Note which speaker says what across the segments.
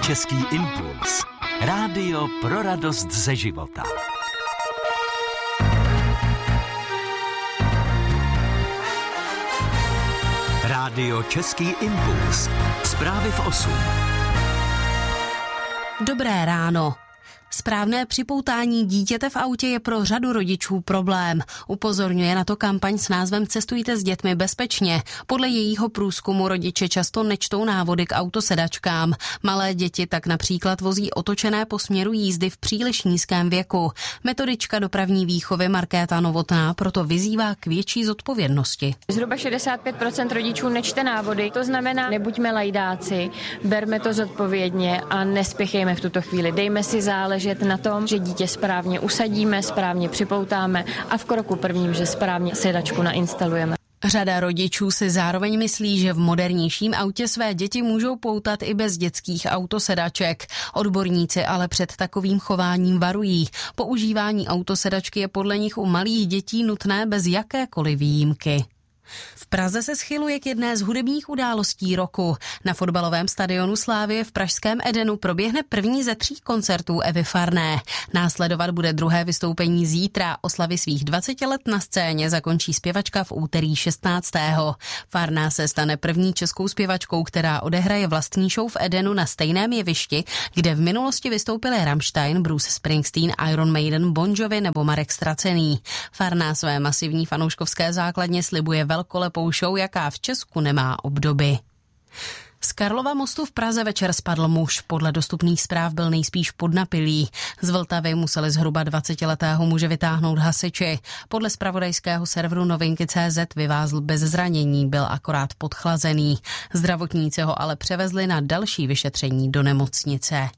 Speaker 1: Český impuls. Rádio pro radost ze života. Rádio Český impuls. Zprávy v 8.
Speaker 2: Dobré ráno. Správné připoutání dítěte v autě je pro řadu rodičů problém. Upozorňuje na to kampaň s názvem Cestujte s dětmi bezpečně. Podle jejího průzkumu rodiče často nečtou návody k autosedačkám. Malé děti tak například vozí otočené po směru jízdy v příliš nízkém věku. Metodička dopravní výchovy Markéta Novotná proto vyzývá k větší zodpovědnosti.
Speaker 3: Zhruba 65% rodičů nečte návody, to znamená, nebuďme lajdáci, berme to zodpovědně a nespěchejme v tuto chvíli. Dejme si záležet na tom, že dítě správně usadíme, správně připoutáme a v kroku prvním, že správně sedačku nainstalujeme.
Speaker 2: Řada rodičů si zároveň myslí, že v modernějším autě své děti můžou poutat i bez dětských autosedaček. Odborníci ale před takovým chováním varují. Používání autosedačky je podle nich u malých dětí nutné bez jakékoliv výjimky. V Praze se schyluje k jedné z hudebních událostí roku. Na fotbalovém stadionu Slavie v pražském Edenu proběhne první ze 3 koncertů Evy Farné. Následovat bude druhé vystoupení zítra. Oslavy svých 20 let na scéně zakončí zpěvačka v úterý 16. Farná se stane první českou zpěvačkou, která odehraje vlastní show v Edenu na stejném jevišti, kde v minulosti vystoupili Rammstein, Bruce Springsteen, Iron Maiden, Bon Jovi nebo Marek Stracený. Farná své masivní fanouškovské základně slibuje velkolepou show, jaká v Česku nemá obdoby. Z Karlova mostu v Praze večer spadl muž. Podle dostupných zpráv byl nejspíš podnapilý. Z Vltavy museli zhruba 20letého muže vytáhnout hasiči. Podle zpravodajského serveru Novinky.cz vyvázl bez zranění, byl akorát podchlazený. Zdravotníci ho ale převezli na další vyšetření do nemocnice.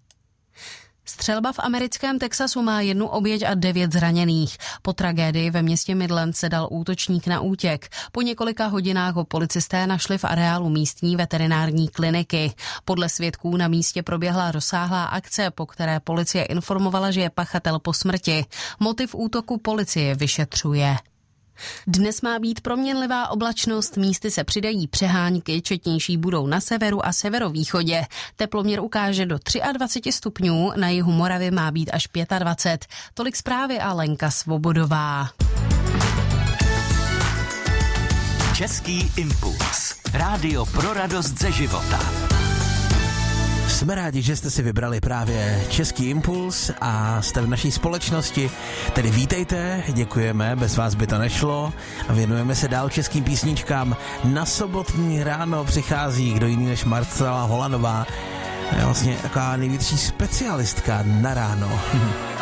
Speaker 2: Střelba v americkém Texasu má 1 oběť a 9 zraněných. Po tragédii ve městě Midland se dal útočník na útěk. Po několika hodinách ho policisté našli v areálu místní veterinární kliniky. Podle svědků na místě proběhla rozsáhlá akce, po které policie informovala, že je pachatel po smrti. Motiv útoku policie vyšetřuje. Dnes má být proměnlivá oblačnost, místy se přidají přehánky, četnější budou na severu a severovýchodě. Teploměr ukáže do 23 stupňů, na jihu Moravy má být až 25. Tolik zprávy a Lenka Svobodová.
Speaker 1: Český impuls. Rádio pro radost ze života.
Speaker 4: Jsme rádi, že jste si vybrali právě Český impuls a jste v naší společnosti. Tedy vítejte, děkujeme, bez vás by to nešlo a věnujeme se dál českým písničkám. Na sobotní ráno přichází kdo jiný než Marcela Holanová. Je vlastně taková největší specialistka na ráno.